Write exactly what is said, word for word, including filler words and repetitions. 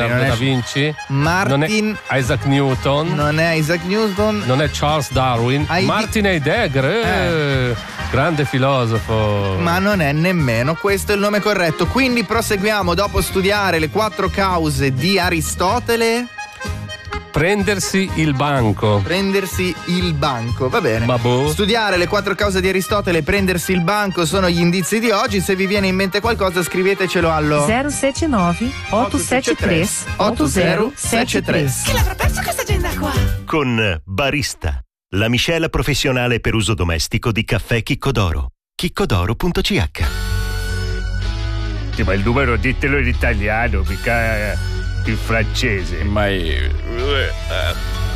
Leonardo non è da Vinci, Martin, non è Isaac Newton, non è Isaac Newton, non è Charles Darwin, Heidi- Martin Heidegger, eh, Eh. grande filosofo. ma non è nemmeno questo il nome corretto. Quindi proseguiamo dopo studiare le quattro cause di Aristotele. Prendersi il banco. Prendersi il banco, va bene. Ma boh. Studiare le quattro cause di Aristotele e prendersi il banco sono gli indizi di oggi. Se vi viene in mente qualcosa scrivetecelo allo zero sette nove otto sette tre otto zero sette tre. Chi l'avrà perso questa agenda qua? Con Barista, la miscela professionale per uso domestico di caffè Chicco d'Oro. chicco d'oro punto c h. Sì, ma il numero ditelo in italiano, mica in francese. Ma io...